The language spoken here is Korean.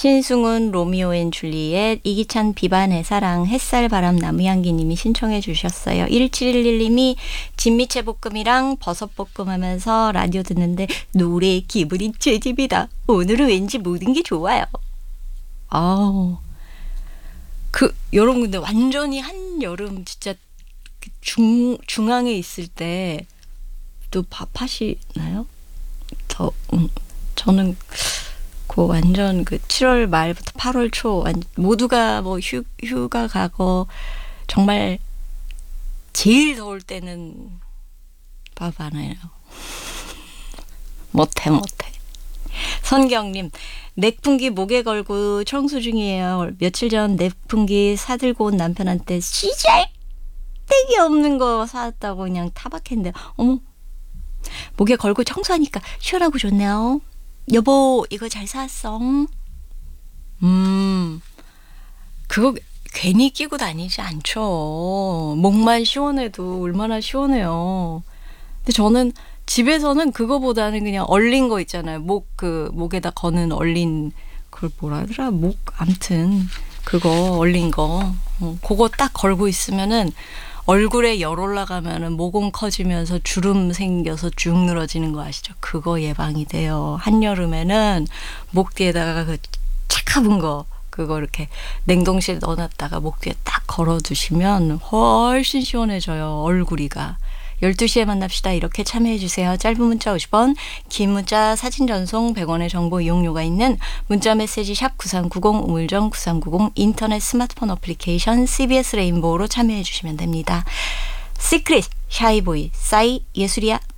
신승훈 로미오 앤 줄리엣, 이기찬 비반의 사랑, 햇살 바람 나무향기님이 신청해 주셨어요. 1711님이 진미채볶음이랑 버섯볶음 하면서 라디오 듣는데 노래 기분이 제 집이다. 오늘은 왠지 모든 게 좋아요. 아우, 여러분 근데 완전히 한여름 진짜 중앙에 있을 때 또 밥하시나요? 저는 완전 7월 말부터 8월 초 모두가 뭐 휴가 가고 정말 제일 더울 때는 밥 안 해요. 못해. 선경님, 넥풍기 목에 걸고 청소 중이에요. 며칠 전 넥풍기 사들고 온 남편한테 씨잘데기 없는 거 사왔다고 그냥 타박했는데, 어머, 목에 걸고 청소하니까 시원하고 좋네요. 여보, 이거 잘 사왔어. 그거 괜히 끼고 다니지 않죠. 목만 시원해도 얼마나 시원해요. 근데 저는 집에서는 그거보다는 그냥 얼린 거 있잖아요. 목에다 거는 얼린, 그걸 뭐라 하더라? 암튼, 그거 얼린 거. 그거 딱 걸고 있으면은 얼굴에 열 올라가면은 모공 커지면서 주름 생겨서 쭉 늘어지는 거 아시죠? 그거 예방이 돼요. 한여름에는 목 뒤에다가 차가운 거, 그거 이렇게 냉동실에 넣어놨다가 목 뒤에 딱 걸어두시면 훨씬 시원해져요. 얼굴이가. 12시에 만납시다. 이렇게 참여해주세요. 짧은 문자 50원, 긴 문자 사진 전송 100원의 정보 이용료가 있는 문자 메시지 샵 9390, 우물정 9390, 인터넷 스마트폰 어플리케이션 CBS 레인보우로 참여해주시면 됩니다. 시크릿, 샤이보이, 싸이, 예술이야.